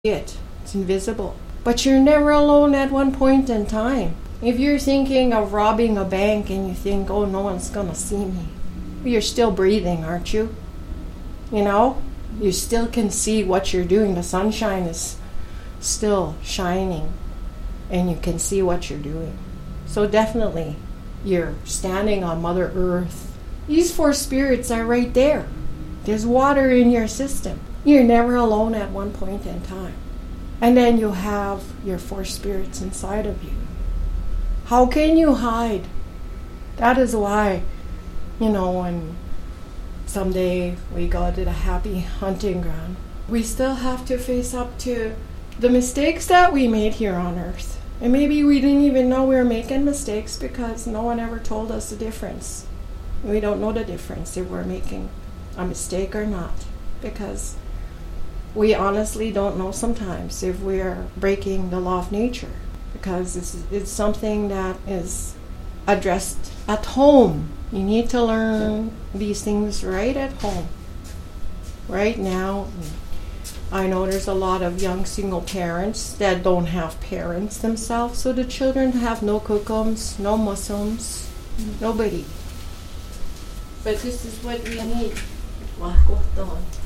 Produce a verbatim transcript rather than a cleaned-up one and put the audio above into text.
it. It's invisible. But you're never alone at one point in time. If you're thinking of robbing a bank and you think, oh, no one's going to see me, you're still breathing, aren't you? You know, you still can see what you're doing. The sunshine is still shining and you can see what you're doing. So definitely, you're standing on Mother Earth. These four spirits are right there. There's water in your system. You're never alone at one point in time. And then you have your four spirits inside of you. How can you hide? That is why, you know, when someday we go to the happy hunting ground, we still have to face up to the mistakes that we made here on Earth. And maybe we didn't even know we were making mistakes because no one ever told us the difference. We don't know the difference if we're making a mistake or not, because we honestly don't know sometimes if we're breaking the law of nature, because it's, it's something that is addressed at home. You need to learn these things right at home, right now. I know there's a lot of young single parents that don't have parents themselves, so the children have no kukums, no muslims, nobody. But this is what we need.